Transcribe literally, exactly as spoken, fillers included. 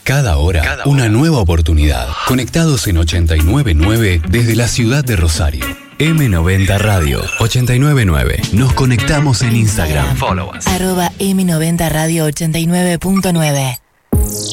Cada hora, Cada una hora. nueva oportunidad. Conectados en ochenta y nueve punto nueve desde la ciudad de Rosario. eme noventa Radio ochenta y nueve punto nueve. Nos conectamos en Instagram. Follow us. Arroba eme noventa Radio ochenta y nueve punto nueve.